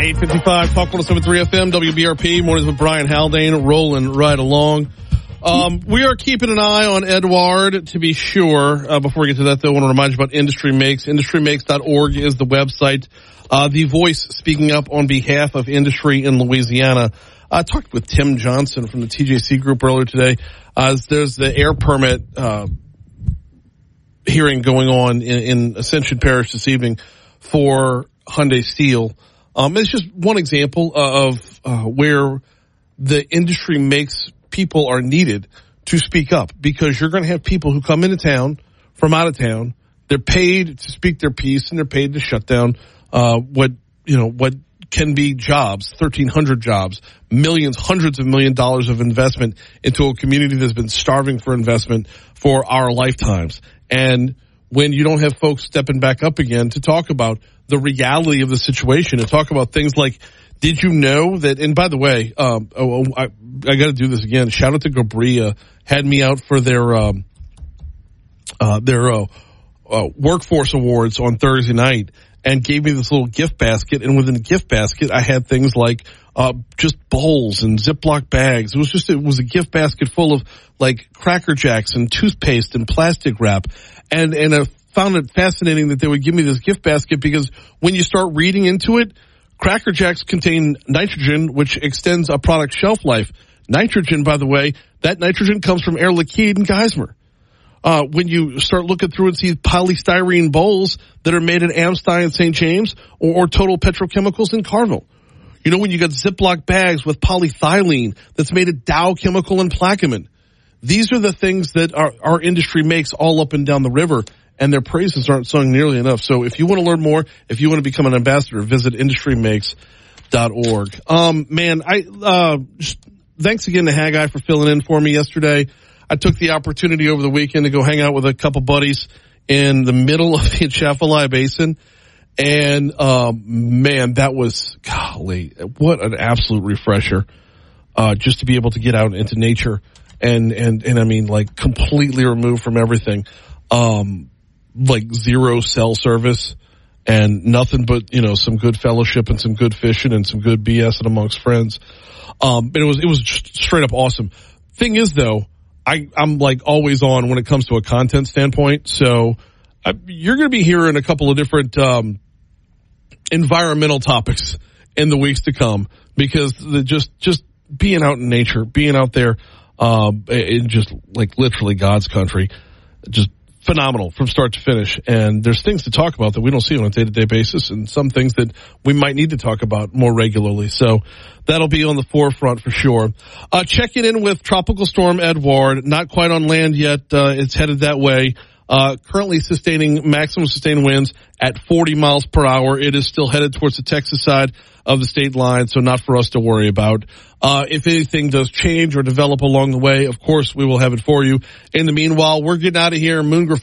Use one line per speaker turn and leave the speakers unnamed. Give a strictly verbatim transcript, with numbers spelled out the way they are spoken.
eight fifty-five, Talk one oh seven point three F M, W B R P, mornings with Brian Haldane, rolling right along. Um, we are keeping an eye on Edward, to be sure. Uh, before we get to that, though, I want to remind you about Industry Makes. industry makes dot org is the website. Uh, the voice speaking up on behalf of industry in Louisiana. I talked with Tim Johnson from the T J C Group earlier today. Uh, there's the air permit uh, hearing going on in, in Ascension Parish this evening for Hyundai Steel. Um, it's just one example of uh, where the industry makes people are needed to speak up, because you're going to have people who come into town from out of town. They're paid to speak their piece, and they're paid to shut down uh, what you know what can be jobs, thirteen hundred jobs, millions, hundreds of million dollars of investment into a community that's been starving for investment for our lifetimes. And when you don't have folks stepping back up again to talk about the reality of the situation and talk about things like, did you know that, and by the way, um, oh, I, I got to do this again. Shout out to Gabria, had me out for their, um, uh, their, uh, uh, workforce awards on Thursday night and gave me this little gift basket. And within the gift basket, I had things like, uh, just bowls and Ziploc bags. It was just, it was a gift basket full of like Cracker Jacks and toothpaste and plastic wrap. And, and I found it fascinating that they would give me this gift basket, because when you start reading into it, Cracker Jacks contain nitrogen, which extends a product's shelf life. Nitrogen, by the way, that nitrogen comes from Air Liquide and Geismar. Uh, when you start looking through and see polystyrene bowls that are made at Amstein and Saint James, or, or Total Petrochemicals in Carville. You know, when you got Ziploc bags with polyethylene that's made at Dow Chemical and Plaquemine. These are the things that our, our industry makes all up and down the river, and their praises aren't sung nearly enough. So if you want to learn more, if you want to become an ambassador, visit industry makes dot org. Um, man, I, uh, just, thanks again to Haggai for filling in for me yesterday. I took the opportunity over the weekend to go hang out with a couple buddies in the middle of the Atchafalaya Basin. And, um, man, that was, golly, what an absolute refresher, uh, just to be able to get out into nature and, and, and I mean, like, completely removed from everything. Um, like zero cell service and nothing but, you know, some good fellowship and some good fishing and some good BSing amongst friends. Um, but it was, it was just straight up awesome. Thing is, though, I, I'm like always on when it comes to a content standpoint. So I, you're going to be hearing a couple of different, um, environmental topics in the weeks to come, because the just, just being out in nature, being out there, um, in just like literally God's country, just phenomenal from start to finish. And there's things to talk about that we don't see on a day-to-day basis, and some things that we might need to talk about more regularly. So that'll be on the forefront for sure. Uh, checking in with Tropical Storm Edward, not quite on land yet. Uh, it's headed that way. Uh, currently sustaining maximum sustained winds at forty miles per hour. It is still headed towards the Texas side of the state line, so not for us to worry about. Uh, if anything does change or develop along the way, of course, we will have it for you. In the meanwhile, we're getting out of here. Moon